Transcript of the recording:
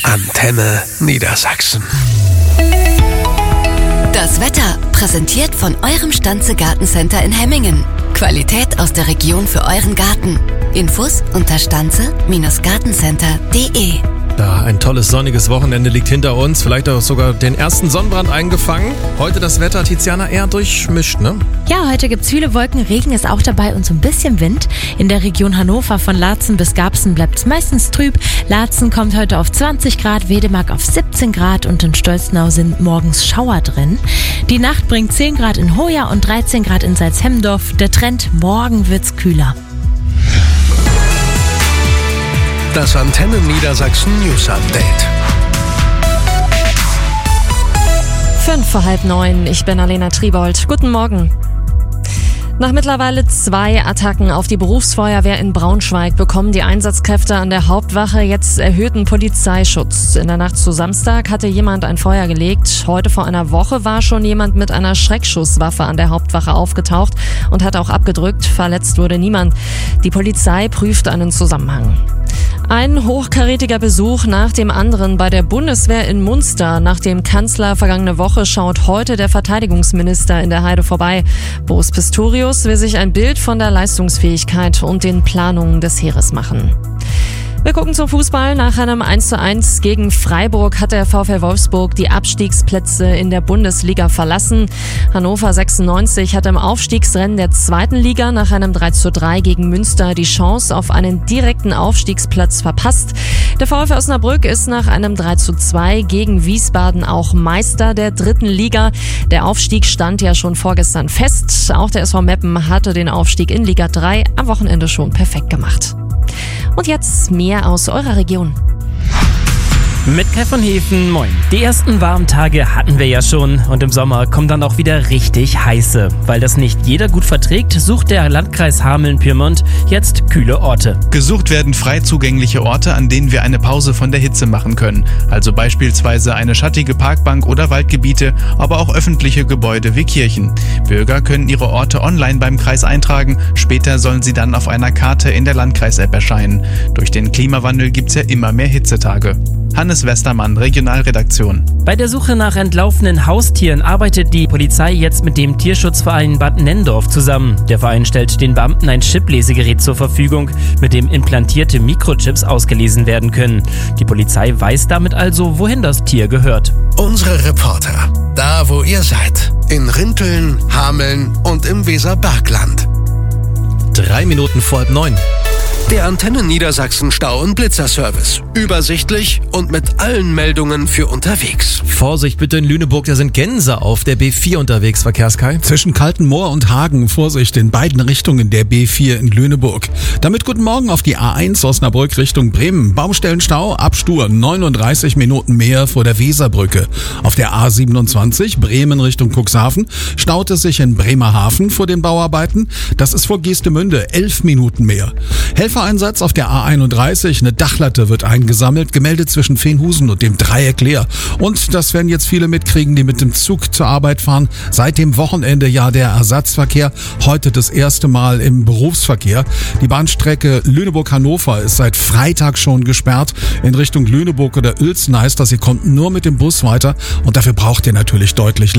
Antenne Niedersachsen. Das Wetter präsentiert von eurem Stanze Gartencenter in Hemmingen. Qualität aus der Region für euren Garten. Infos unter stanze-gartencenter.de. Ja, ein tolles sonniges Wochenende liegt hinter uns. Vielleicht auch sogar den ersten Sonnenbrand eingefangen. Heute das Wetter, Tiziana, eher durchmischt, ne? Ja, heute gibt's viele Wolken, Regen ist auch dabei und so ein bisschen Wind. In der Region Hannover von Laatzen bis Garbsen bleibt's meistens trüb. Laatzen kommt heute auf 20 Grad, Wedemark auf 17 Grad und in Stolznau sind morgens Schauer drin. Die Nacht bringt 10 Grad in Hoya und 13 Grad in Salzhemmendorf. Der Trend, morgen wird's kühler. Das Antenne Niedersachsen News Update. 8:05, ich bin Alena Triebold. Guten Morgen. Nach mittlerweile 2 Attacken auf die Berufsfeuerwehr in Braunschweig bekommen die Einsatzkräfte an der Hauptwache jetzt erhöhten Polizeischutz. In der Nacht zu Samstag hatte jemand ein Feuer gelegt. Heute vor einer Woche war schon jemand mit einer Schreckschusswaffe an der Hauptwache aufgetaucht und hat auch abgedrückt. Verletzt wurde niemand. Die Polizei prüft einen Zusammenhang. Ein hochkarätiger Besuch nach dem anderen bei der Bundeswehr in Munster. Nach dem Kanzler vergangene Woche schaut heute der Verteidigungsminister in der Heide vorbei. Boris Pistorius will sich ein Bild von der Leistungsfähigkeit und den Planungen des Heeres machen. Wir gucken zum Fußball. Nach einem 1:1 gegen Freiburg hat der VfL Wolfsburg die Abstiegsplätze in der Bundesliga verlassen. Hannover 96 hat im Aufstiegsrennen der 2. Liga nach einem 3:3 gegen Münster die Chance auf einen direkten Aufstiegsplatz verpasst. Der VfL Osnabrück ist nach einem 3:2 gegen Wiesbaden auch Meister der 3. Liga. Der Aufstieg stand ja schon vorgestern fest. Auch der SV Meppen hatte den Aufstieg in Liga 3 am Wochenende schon perfekt gemacht. Und jetzt mehr aus eurer Region. Mit Kai von Hefen, moin. Die ersten warmen Tage hatten wir ja schon und im Sommer kommen dann auch wieder richtig heiße. Weil das nicht jeder gut verträgt, sucht der Landkreis Hameln-Pyrmont jetzt kühle Orte. Gesucht werden frei zugängliche Orte, an denen wir eine Pause von der Hitze machen können. Also beispielsweise eine schattige Parkbank oder Waldgebiete, aber auch öffentliche Gebäude wie Kirchen. Bürger können ihre Orte online beim Kreis eintragen. Später sollen sie dann auf einer Karte in der Landkreis-App erscheinen. Durch den Klimawandel gibt's ja immer mehr Hitzetage. Hannes Westermann, Regionalredaktion. Bei der Suche nach entlaufenen Haustieren arbeitet die Polizei jetzt mit dem Tierschutzverein Bad Nenndorf zusammen. Der Verein stellt den Beamten ein Chip-Lesegerät zur Verfügung, mit dem implantierte Mikrochips ausgelesen werden können. Die Polizei weiß damit also, wohin das Tier gehört. Unsere Reporter, da wo ihr seid. In Rinteln, Hameln und im Weserbergland. 3 Minuten vor 8:30. Der Antenne Niedersachsen Stau- und Blitzerservice. Übersichtlich und mit allen Meldungen für unterwegs. Vorsicht bitte in Lüneburg, da sind Gänse auf der B4 unterwegs, Verkehrskai. Zwischen Kaltenmoor und Hagen, Vorsicht in beiden Richtungen der B4 in Lüneburg. Damit guten Morgen auf die A1 Osnabrück Richtung Bremen. Baustellenstau, Abstur, 39 Minuten mehr vor der Weserbrücke. Auf der A27 Bremen Richtung Cuxhaven staut es sich in Bremerhaven vor den Bauarbeiten. Das ist vor Geestemünde, 11 Minuten mehr. Helfereinsatz auf der A31, eine Dachlatte wird eingesammelt, gemeldet zwischen Veenhusen und dem Dreieck Leer. Und das werden jetzt viele mitkriegen, die mit dem Zug zur Arbeit fahren. Seit dem Wochenende ja der Ersatzverkehr, heute das erste Mal im Berufsverkehr. Die Bahnstrecke Lüneburg-Hannover ist seit Freitag schon gesperrt. In Richtung Lüneburg oder Uelzen heißt das, ihr kommt nur mit dem Bus weiter und dafür braucht ihr natürlich deutlich